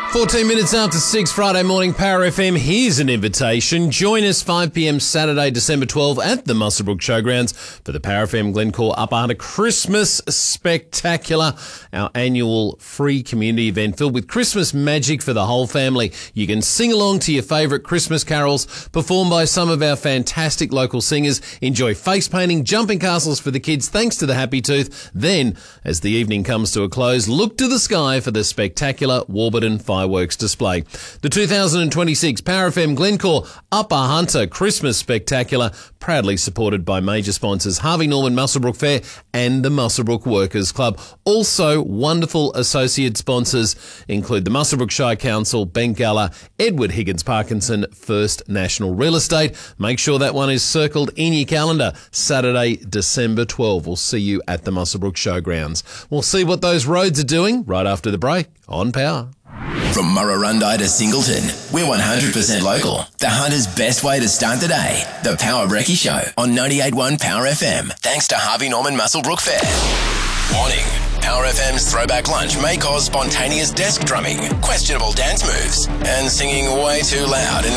14 minutes after 6 Friday morning, Power FM. Here's an invitation. Join us 5 p.m. Saturday, December 12 at the Muswellbrook Showgrounds for the Power FM Glencore Upper Hunter Christmas Spectacular, our annual free community event filled with Christmas magic for the whole family. You can sing along to your favourite Christmas carols performed by some of our fantastic local singers. Enjoy face painting, jumping castles for the kids thanks to the Happy Tooth. Then, as the evening comes to a close, look to the sky for the spectacular Warburton fireworks display. The 2026 Power FM Glencore Upper Hunter Christmas Spectacular, proudly supported by major sponsors Harvey Norman Muswellbrook Fair and the Muswellbrook Workers Club. Also, wonderful associate sponsors include the Muswellbrook Shire Council, Bengala, Edward Higgins Parkinson, First National Real Estate. Make sure that one is circled in your calendar. Saturday, December 12. We'll see you at the Muswellbrook Showgrounds. We'll see what those roads are doing right after the break on Power. From Murrurundi to Singleton, we're 100% local. The Hunter's best way to start the day. The Power Brekkie Show on 98.1 Power FM. Thanks to Harvey Norman Muswellbrook Fair. Warning. Power FM's throwback lunch may cause spontaneous desk drumming, questionable dance moves, and singing way too loud in the